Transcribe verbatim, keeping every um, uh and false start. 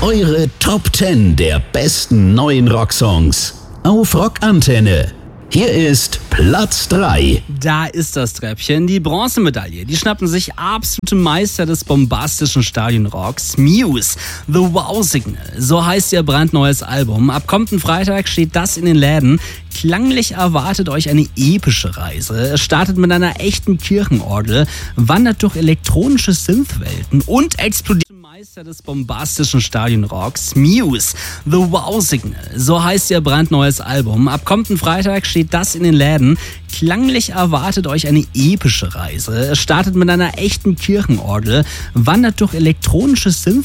Eure Top zehn der besten neuen Rocksongs auf Rockantenne. Hier ist Platz drei. Da ist das Treppchen, die Bronzemedaille. Die schnappen sich absolute Meister des bombastischen Stadionrocks, Muse, The Wow Signal. So heißt ihr brandneues Album. Ab kommenden Freitag steht das in den Läden. Klanglich erwartet euch eine epische Reise. Es startet mit einer echten Kirchenorgel, wandert durch elektronische Synthwelten und explodiert Meister des bombastischen Stadionrocks, Muse, The Wow Signal. So heißt ihr brandneues Album. Ab kommenden Freitag steht das in den Läden. Klanglich erwartet euch eine epische Reise. Es startet mit einer echten Kirchenorgel, wandert durch elektronische Synthwelten